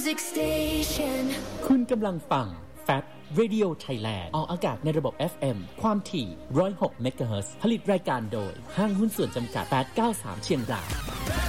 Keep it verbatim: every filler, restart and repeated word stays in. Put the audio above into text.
คุณกำลังฟัง แฟบ Radio Thailand ออกอากาศในระบบ เอฟ เอ็ม ความถี่ หนึ่งร้อยหก เมกะเฮิรตซ์ ผลิตรายการโดยห้างหุ้นส่วนจำกัด แปดเก้าสาม เชียงราย